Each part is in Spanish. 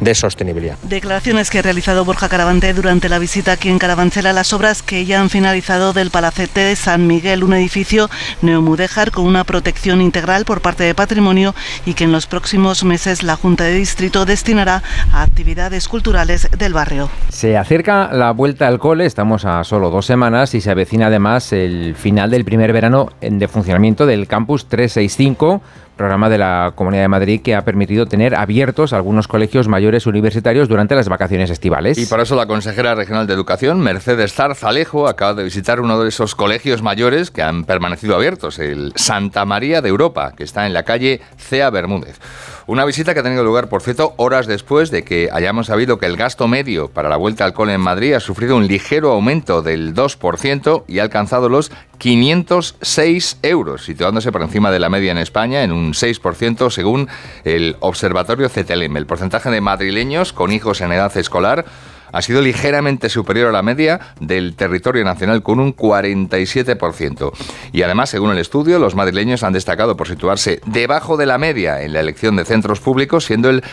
de sostenibilidad. Declaraciones que ha realizado Borja Carabante durante la visita aquí en Carabanchel a las obras que ya han finalizado del Palacete de San Miguel, un edificio neomudéjar con una protección integral por parte de Patrimonio y que en los próximos meses la Junta de Distrito destinará a actividades culturales del barrio. Se acerca la vuelta al cole, estamos a solo 2 semanas y se avecina además el final del primer verano de funcionamiento del Campus 365, programa de la Comunidad de Madrid que ha permitido tener abiertos algunos colegios mayores universitarios durante las vacaciones estivales. Y por eso la consejera regional de Educación, Mercedes Zarzalejo, acaba de visitar uno de esos colegios mayores que han permanecido abiertos, el Santa María de Europa, que está en la calle Cea Bermúdez. Una visita que ha tenido lugar, por cierto, horas después de que hayamos sabido que el gasto medio para la vuelta al cole en Madrid ha sufrido un ligero aumento del 2% y ha alcanzado los 506 euros, situándose por encima de la media en España en un 6% según el Observatorio CETELEM. El porcentaje de madrileños con hijos en edad escolar ha sido ligeramente superior a la media del territorio nacional con un 47%. Y además, según el estudio, los madrileños han destacado por situarse debajo de la media en la elección de centros públicos, siendo el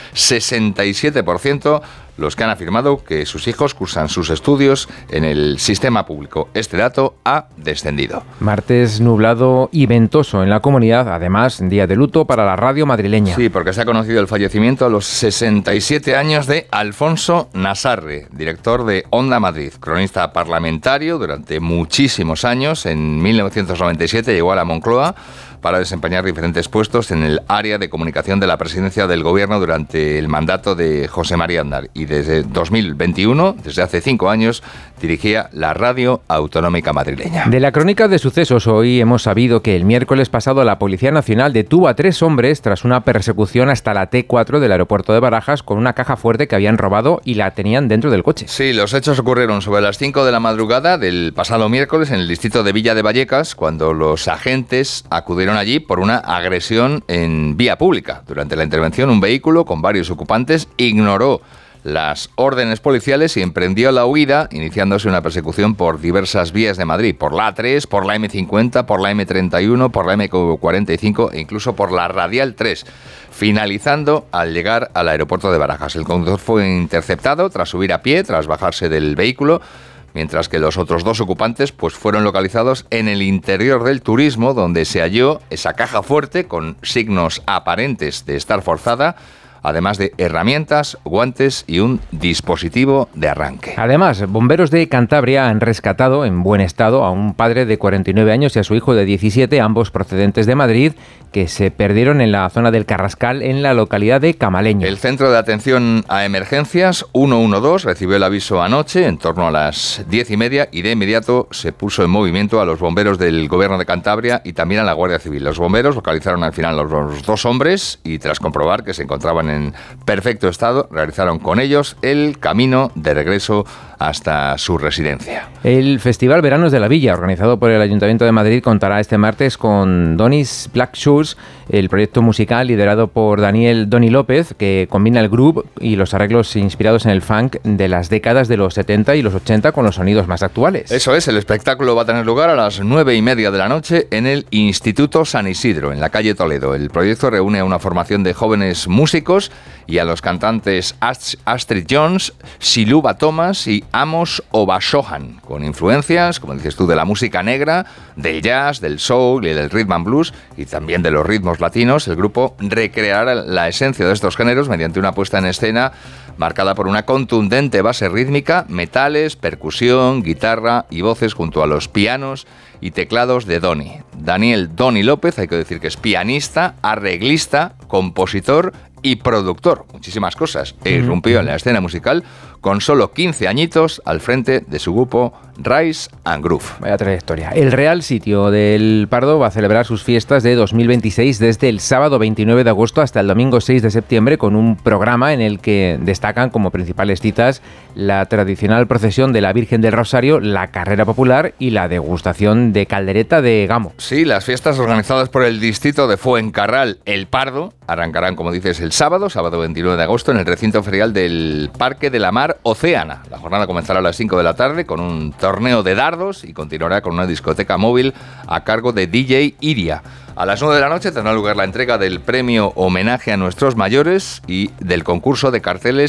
67% los que han afirmado que sus hijos cursan sus estudios en el sistema público. Este dato ha descendido. Martes nublado y ventoso en la comunidad, además día de luto para la radio madrileña. Sí, porque se ha conocido el fallecimiento a los 67 años de Alfonso Nasarre, director de Onda Madrid, cronista parlamentario durante muchísimos años. En 1997 llegó a la Moncloa para desempeñar diferentes puestos en el área de comunicación de la presidencia del gobierno durante el mandato de José María Aznar. Y desde 2021, desde hace 5 años, dirigía la radio autonómica madrileña. De la crónica de sucesos, hoy hemos sabido que el miércoles pasado la Policía Nacional detuvo a 3 hombres tras una persecución hasta la T4 del aeropuerto de Barajas con una caja fuerte que habían robado y la tenían dentro del coche. Sí, los hechos ocurrieron sobre las 5 de la madrugada del pasado miércoles en el distrito de Villa de Vallecas, cuando los agentes acudieron allí por una agresión en vía pública. Durante la intervención, un vehículo con varios ocupantes ignoró las órdenes policiales y emprendió la huida, iniciándose una persecución por diversas vías de Madrid, por la A3, por la M50, por la M31, por la M45 e incluso por la Radial 3, finalizando al llegar al aeropuerto de Barajas. El conductor fue interceptado tras subir a pie, tras bajarse del vehículo, mientras que los otros 2 ocupantes pues fueron localizados en el interior del Turismo, donde se halló esa caja fuerte con signos aparentes de estar forzada, además de herramientas, guantes y un dispositivo de arranque. Además, bomberos de Cantabria han rescatado en buen estado a un padre de 49 años y a su hijo de 17, ambos procedentes de Madrid, que se perdieron en la zona del Carrascal, en la localidad de Camaleño. El Centro de Atención a Emergencias 112 recibió el aviso anoche, en torno a las 10:30, y de inmediato se puso en movimiento a los bomberos del Gobierno de Cantabria y también a la Guardia Civil. Los bomberos localizaron al final a los 2 hombres y, tras comprobar que se encontraban en perfecto estado, realizaron con ellos el camino de regreso hasta su residencia. El Festival Veranos de la Villa, organizado por el Ayuntamiento de Madrid, contará este martes con Donis Black Shoes, el proyecto musical liderado por Doni López, que combina el groove y los arreglos inspirados en el funk de las décadas de los 70 y los 80 con los sonidos más actuales. Eso es, el espectáculo va a tener lugar a las 9:30 de la noche en el Instituto San Isidro, en la calle Toledo. El proyecto reúne a una formación de jóvenes músicos y a los cantantes Astrid Jones, Siluba Thomas y Amos Obashohan, con influencias, como dices tú, de la música negra, del jazz, del soul y del rhythm and blues, y también de los ritmos latinos. El grupo recreará la esencia de estos géneros mediante una puesta en escena marcada por una contundente base rítmica, metales, percusión, guitarra y voces junto a los pianos y teclados de Daniel Doni López. Hay que decir que es pianista, arreglista, compositor y productor, muchísimas cosas. Irrumpió en la escena musical con solo 15 añitos al frente de su grupo Rise and Groove. Vaya trayectoria. El Real Sitio del Pardo va a celebrar sus fiestas de 2026 desde el sábado 29 de agosto hasta el domingo 6 de septiembre, con un programa en el que destacan como principales citas la tradicional procesión de la Virgen del Rosario, la carrera popular y la degustación de caldereta de gamo. Sí, las fiestas organizadas por el distrito de Fuencarral El Pardo arrancarán, como dices, el sábado 29 de agosto, en el recinto ferial del Parque de la Mar Océana. La jornada comenzará a las 5 de la tarde con un torneo de dardos y continuará con una discoteca móvil a cargo de DJ Iria. A las 9 de la noche tendrá lugar la entrega del premio Homenaje a Nuestros Mayores y del concurso de carteles